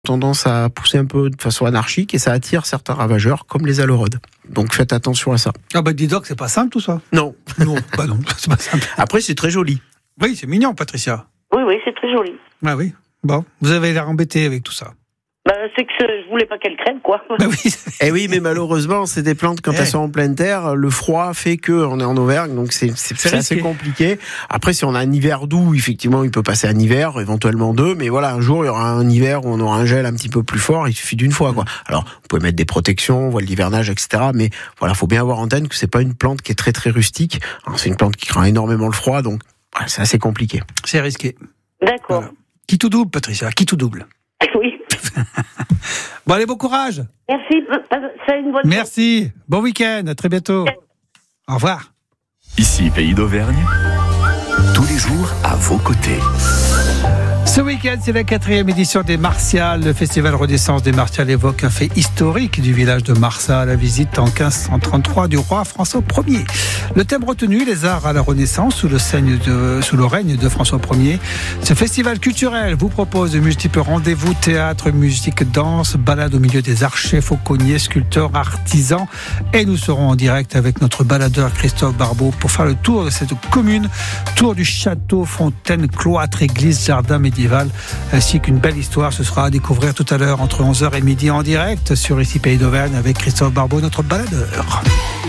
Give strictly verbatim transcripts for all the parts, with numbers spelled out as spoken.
tendance à pousser un peu de façon anarchique et ça attire certains ravageurs comme les aleurodes. Donc faites attention à ça. Ah bah dis donc, c'est pas simple tout ça. Non. Non, bah non, c'est pas simple. Après c'est très joli. Oui, c'est mignon, Patricia. Oui, oui, c'est très joli. Ah oui. Bon, vous avez l'air embêté avec tout ça. Bah, c'est que je voulais pas qu'elle crève, quoi. Bah oui. Eh oui, mais malheureusement, c'est des plantes quand Eh. elles sont en pleine terre, le froid fait que on est en Auvergne, donc c'est, c'est, c'est assez compliqué. Après, si on a un hiver doux, effectivement, il peut passer un hiver, éventuellement deux, mais voilà, un jour, il y aura un hiver où on aura un gel un petit peu plus fort, il suffit d'une fois, quoi. Alors, vous pouvez mettre des protections, voile d'hivernage, et cetera, mais voilà, faut bien avoir en tête que c'est pas une plante qui est très très rustique. Alors, c'est une plante qui craint énormément le froid, donc voilà, c'est assez compliqué. C'est risqué. D'accord. Voilà. Qui tout double, Patricia, qui tout double. Oui. Bon, allez, bon courage. Merci. C'est une bonne. Merci. Bon week-end. À très bientôt. Au revoir. Ici, Pays d'Auvergne, tous les jours à vos côtés. Ce week-end, c'est la quatrième édition des Martiales. Le festival Renaissance des Martiales évoque un fait historique du village de Marsat, la visite en quinze cent trente-trois du roi François Ier. Le thème retenu, les arts à la Renaissance, sous le, règne de, sous le règne de François Ier. Ce festival culturel vous propose de multiples rendez-vous, théâtre, musique, danse, balade au milieu des archers, fauconniers, sculpteurs, artisans. Et nous serons en direct avec notre baladeur Christophe Barbeau pour faire le tour de cette commune, tour du château, fontaine, cloître, église, jardin médiéval, ainsi qu'une belle histoire. Ce sera à découvrir tout à l'heure entre onze heures et midi en direct sur Ici Pays d'Auvergne avec Christophe Barbeau, notre baladeur.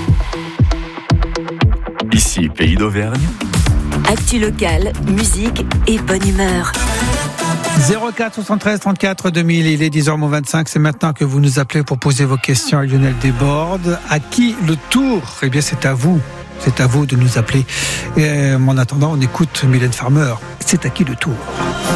Ici, Pays d'Auvergne. Actu locale, musique et bonne humeur. zéro quatre soixante-treize trente-quatre deux mille, il est dix heures vingt-cinq, c'est maintenant que vous nous appelez pour poser vos questions à Lionel Desbordes. À qui le tour ? Eh bien c'est à vous, c'est à vous de nous appeler. Et en attendant, on écoute Mylène Farmer. C'est à qui le tour ?